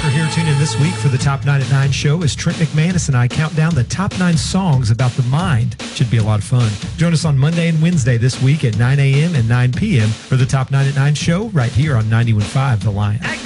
for here. Tune in this week for the Top 9 at 9 show as Trent McManus and I count down the top 9 songs about the mind. Should be a lot of fun. Join us on Monday and Wednesday this week at 9 a.m. and 9 p.m. for the Top 9 at 9 show right here on 91.5 The Lion.